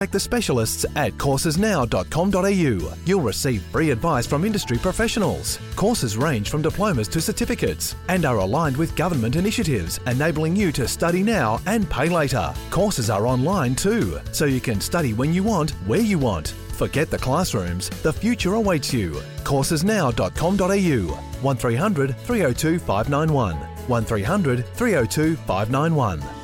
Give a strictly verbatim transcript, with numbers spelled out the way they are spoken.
Contact the specialists at courses now dot com dot a u. You'll receive free advice from industry professionals. Courses range from diplomas to certificates and are aligned with government initiatives, enabling you to study now and pay later. Courses are online too, so you can study when you want, where you want. Forget the classrooms, the future awaits you. courses now dot com dot a u. one three hundred three oh two five nine one. one three hundred three oh two five nine one.